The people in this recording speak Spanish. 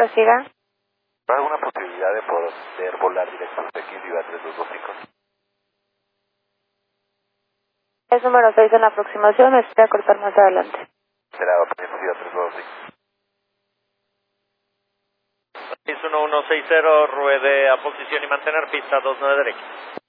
prosiga. ¿Hay alguna posibilidad de poder volar directo a X Viva 3225? Es número 6 en la aproximación, me voy a cortar más adelante. Será Optimus Viva 3225. 61160, ruede a posición y mantener pista 29 derecha.